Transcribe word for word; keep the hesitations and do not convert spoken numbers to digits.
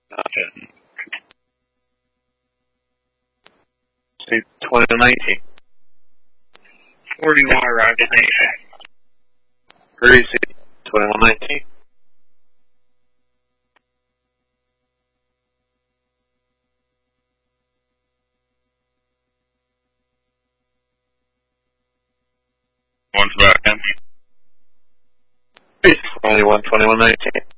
Gotcha. See, twenty nineteen. forty-one, Roger Nation. Greasy, twenty-one nineteen. One's back in. twenty-one, twenty-one nineteen.